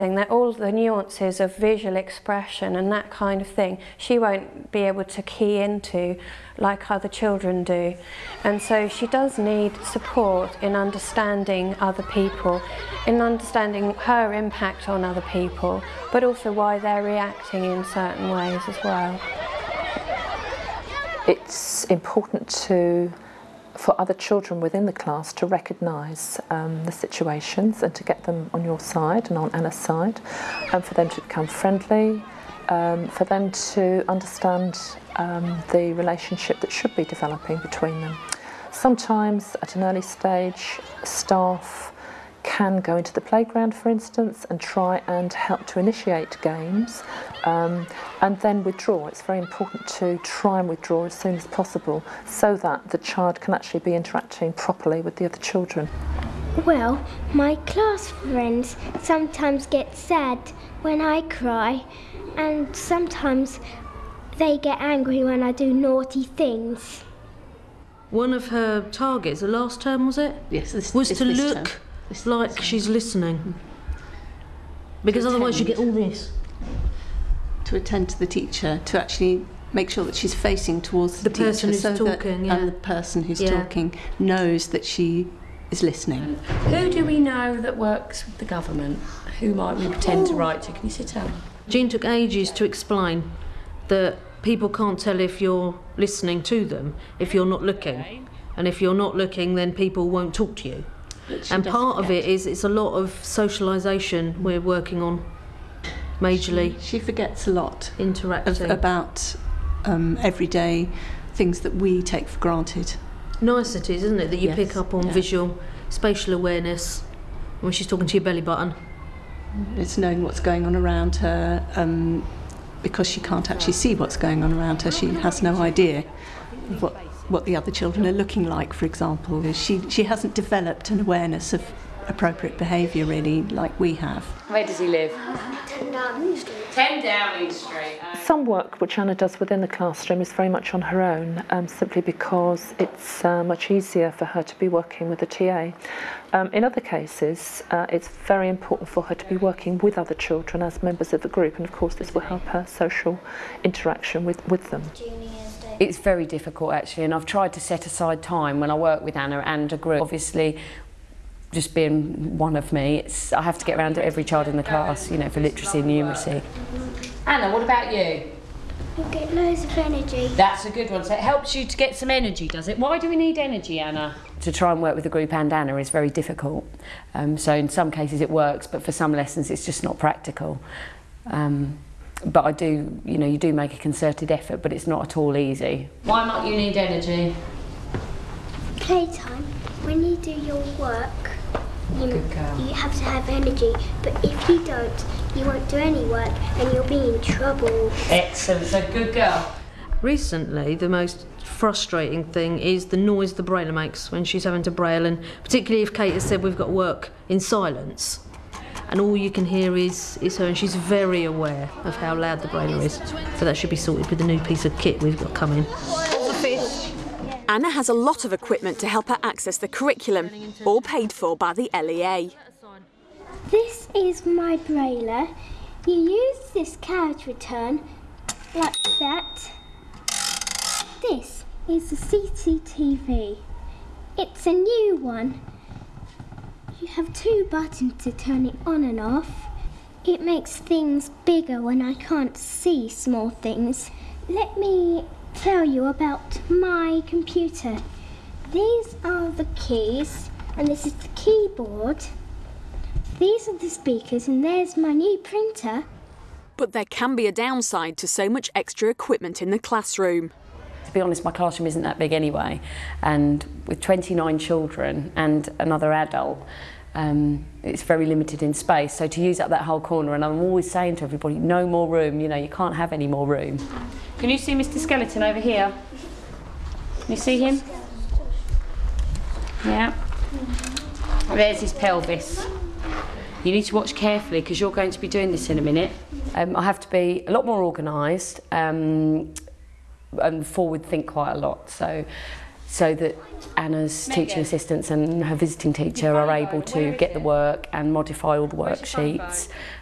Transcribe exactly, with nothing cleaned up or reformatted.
That all the nuances of visual expression and that kind of thing she won't be able to key into like other children do, and so she does need support in understanding other people, in understanding her impact on other people, but also why they're reacting in certain ways as well. It's important to for other children within the class to recognise um, the situations and to get them on your side and on Anna's side, and for them to become friendly, um, for them to understand um, the relationship that should be developing between them. Sometimes at an early stage, staff can go into the playground, for instance, and try and help to initiate games um, and then withdraw. It's very important to try and withdraw as soon as possible so that the child can actually be interacting properly with the other children. Well, my class friends sometimes get sad when I cry, and sometimes they get angry when I do naughty things. One of her targets, the last term was it? Yes, this, was this, to this look term. This like term. she's listening. Because to otherwise you attend, get all this. To attend to the teacher, to actually make sure that she's facing towards the, the teacher, person who's so talking, that, yeah. and the person who's yeah. talking knows that she is listening. Who do we know that works with the government? Who might we pretend to write to? Can you sit down? Jean took ages to explain that people can't tell if you're listening to them if you're not looking. And if you're not looking, then people won't talk to you. And part of it is it's a lot of socialisation we're working on, majorly. She, she forgets a lot interacting of, about um, everyday things that we take for granted. Niceties, isn't it, that you yes. pick up on yeah. visual, spatial awareness, when she's talking to your belly button. It's knowing what's going on around her, um, because she can't actually see what's going on around her. She has no idea what what the other children are looking like, for example. She, she hasn't developed an awareness of appropriate behaviour, really, like we have. Where does he live? ten Downing Street. ten Downing Street. Some work which Anna does within the classroom is very much on her own, um, simply because it's uh, much easier for her to be working with a T A. Um, in other cases, uh, it's very important for her to be working with other children as members of the group, and of course this will help her social interaction with, with them. It's very difficult actually, and I've tried to set aside time when I work with Anna and a group. Obviously, just being one of me, it's, I have to get around to every child in the class, you know, for literacy and numeracy. Anna, what about you? You get loads of energy. That's a good one. So it helps you to get some energy, does it? Why do we need energy, Anna? To try and work with the group and Anna is very difficult. Um, so in some cases it works, but for some lessons it's just not practical. Um, But I do, you know, you do make a concerted effort, but it's not at all easy. Why might you need energy? Playtime. When you do your work, you, you have to have energy. But if you don't, you won't do any work and you'll be in trouble. Excellent, so good girl. Recently, the most frustrating thing is the noise the brailer makes when she's having to braille, and particularly if Kate has said we've got to work in silence. And all you can hear is, is her, and she's very aware of how loud the brailer is. So that should be sorted with the new piece of kit we've got coming. Anna has a lot of equipment to help her access the curriculum, all paid for by the L E A. This is my brailer. You use this carriage return like that. This is the C C T V. It's a new one. You have two buttons to turn it on and off. It makes things bigger when I can't see small things. Let me tell you about my computer. These are the keys, and this is the keyboard. These are the speakers, and there's my new printer. But there can be a downside to so much extra equipment in the classroom. To be honest, my classroom isn't that big anyway, and with twenty-nine children and another adult, um, it's very limited in space. So to use up that whole corner, and I'm always saying to everybody, no more room, you know, you can't have any more room. Can you see Mister Skeleton over here? Can you see him? Yeah. There's his pelvis. You need to watch carefully because you're going to be doing this in a minute. Um, I have to be a lot more organised. Um, and forward think quite a lot, so so that Anna's teaching assistants and her visiting teacher are able to get the work and modify all the worksheets